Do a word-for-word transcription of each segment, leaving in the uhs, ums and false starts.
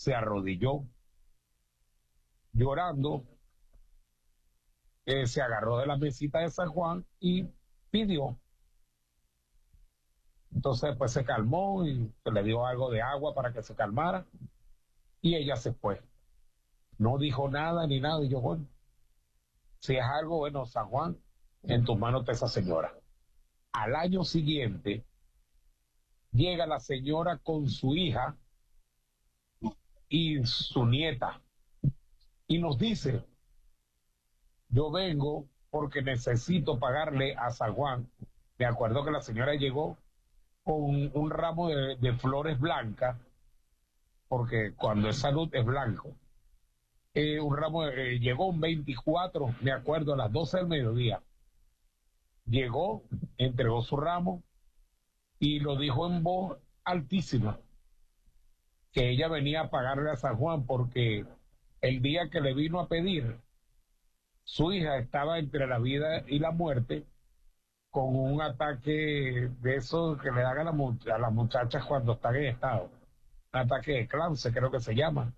se arrodilló llorando, eh, se agarró de la mesita de San Juan y pidió. Entonces pues se calmó y se le dio algo de agua para que se calmara y ella se fue. No dijo nada ni nada y yo, bueno, si es algo, bueno, San Juan, en tus manos está esa señora. Al año siguiente llega la señora con su hija y su nieta y nos dice, yo vengo porque necesito pagarle a San Juan. Me acuerdo que la señora llegó con un ramo de, de flores blancas, porque cuando es salud es blanco. Eh, un ramo, de, eh, llegó un veinticuatro, me acuerdo, a las doce del mediodía. Llegó, entregó su ramo y lo dijo en voz altísima, que ella venía a pagarle a San Juan porque el día que le vino a pedir, su hija estaba entre la vida y la muerte con un ataque de esos que le dan a, la, a las muchachas cuando están en estado. Un ataque de cáncer, creo que se llama.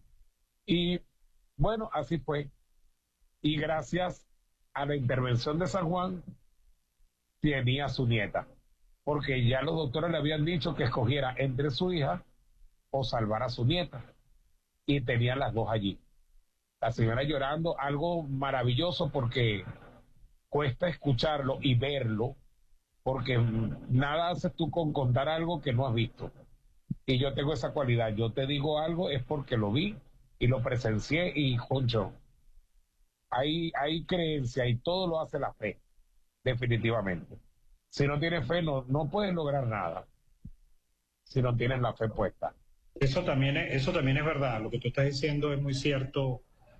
Y bueno, así fue. Y gracias a la intervención de San Juan, tenía a su nieta. Porque ya los doctores le habían dicho que escogiera entre su hija o salvar a su nieta. Y tenían las dos allí. La señora llorando, algo maravilloso porque cuesta escucharlo y verlo, porque nada haces tú con contar algo que no has visto. Y yo tengo esa cualidad, yo te digo algo es porque lo vi y lo presencié y, concho, hay, hay creencia y todo lo hace la fe, definitivamente. Si no tienes fe, no, no puedes lograr nada, si no tienes la fe puesta. Eso también es, eso también es verdad, lo que tú estás diciendo es muy cierto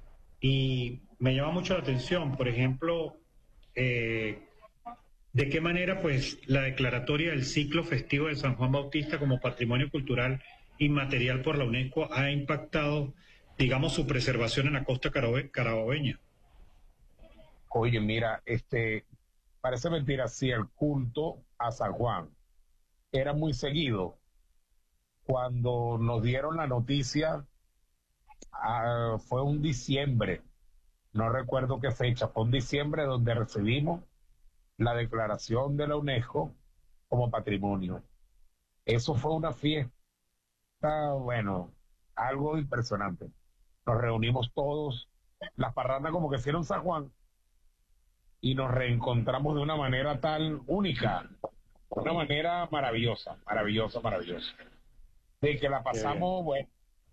y me llama mucho la atención, por ejemplo, eh, de qué manera pues la declaratoria del ciclo festivo de San Juan Bautista como patrimonio cultural inmaterial por la UNESCO ha impactado, digamos, su preservación en la costa carabe- carabobeña. Oye, mira, este, parece mentira, si el culto a San Juan era muy seguido, cuando nos dieron la noticia, ah, fue un diciembre, no recuerdo qué fecha, fue un diciembre donde recibimos la declaración de la UNESCO como patrimonio. Eso fue una fiesta, bueno, algo impresionante. Nos reunimos todos, las parrandas como que hicieron San Juan, y nos reencontramos de una manera tal única, de una manera maravillosa, maravillosa, maravillosa. De que la Qué bien. pasamos, bueno,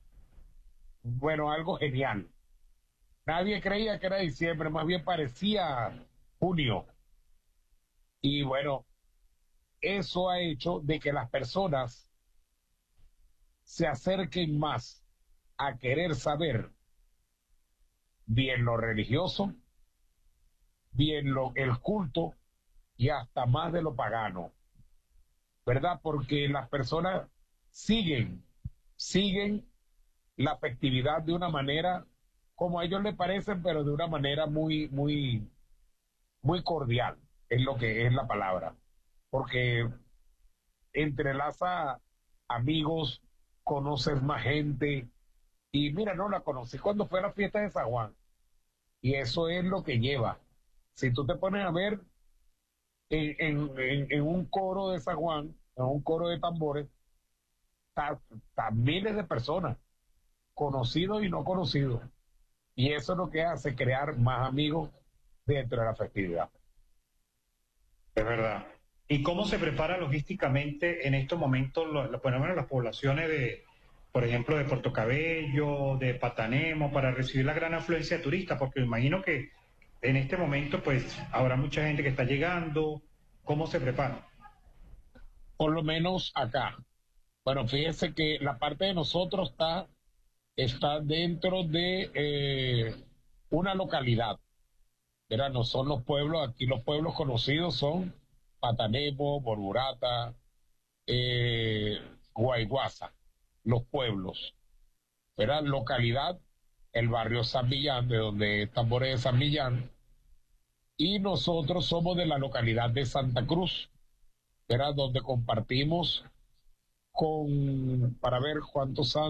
bueno, algo genial. Nadie creía que era diciembre, más bien parecía junio. Y bueno, eso ha hecho de que las personas se acerquen más a querer saber bien lo religioso, bien lo, el culto y hasta más de lo pagano, ¿verdad? Porque las personas siguen, siguen la festividad de una manera como a ellos les parecen, pero de una manera muy, muy, muy cordial, es lo que es la palabra, porque entrelaza amigos, conoces más gente, y mira, no la conocí cuando fue a la fiesta de San Juan, y eso es lo que lleva. Si tú te pones a ver en, en, en, en un coro de San Juan, en un coro de tambores, están miles de personas, conocidos y no conocidos, y eso es lo que hace crear más amigos dentro de la festividad. Es verdad. ¿Y cómo se prepara logísticamente en estos momentos, lo, lo- por lo menos las poblaciones de, por ejemplo, de Puerto Cabello, de Patanemo, para recibir la gran afluencia de turistas? Porque me imagino que en este momento, pues, habrá mucha gente que está llegando. ¿Cómo se prepara? Por lo menos acá. Bueno, fíjense que la parte de nosotros está, está dentro de eh, una localidad, ¿verdad? No son los pueblos, aquí los pueblos conocidos son Patanemo, Borburata, eh, Guayguasa, los pueblos, ¿verdad? Localidad, el barrio San Millán, de donde es Tambores de San Millán, y nosotros somos de la localidad de Santa Cruz, ¿verdad? Donde compartimos con, para ver cuántos años